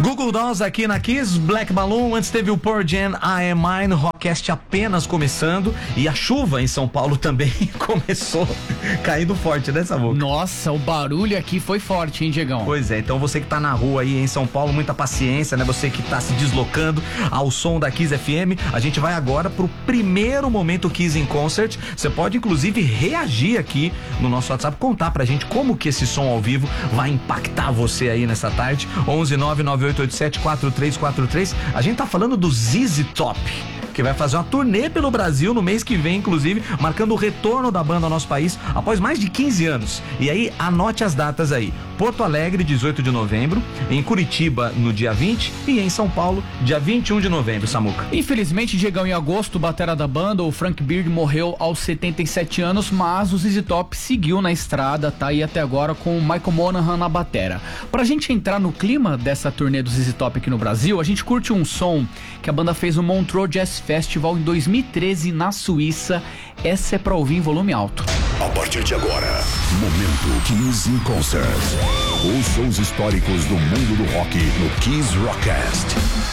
Google Dolls aqui na Kiss, Black Balloon, antes teve o Pearl Jam, I Am Mine, Rockcast apenas começando, e a chuva em São Paulo também começou caindo forte, né, Samuca? Nossa, o barulho aqui foi forte, hein, Diegão? Pois é, então você que tá na rua aí em São Paulo, muita paciência, né? Você que tá se deslocando ao som da Kiss FM, a gente vai agora pro primeiro momento Kiss in Concert. Você pode inclusive reagir aqui no nosso WhatsApp, contar pra gente como que esse som ao vivo vai impactar você aí nessa tarde. 11998874343. A gente tá falando do ZZ Top, que vai fazer uma turnê pelo Brasil no mês que vem, inclusive, marcando o retorno da banda ao nosso país após mais de 15 anos. E aí, anote as datas aí. Porto Alegre, 18 de novembro, em Curitiba, no dia 20, e em São Paulo, dia 21 de novembro, Samuca. Infelizmente, Diegão, em agosto, o batera da banda, o Frank Beard, morreu aos 77 anos, mas o ZZ Top seguiu na estrada, tá aí até agora com o Michael Monaghan na batera. Pra gente entrar no clima dessa turnê do ZZ Top aqui no Brasil, a gente curte um som que a banda fez no Montreux Jazz Festival em 2013 na Suíça. Essa é pra ouvir em volume alto. A partir de agora, momento Kiss in Concert. Os shows históricos do mundo do rock no Kiss Rockcast.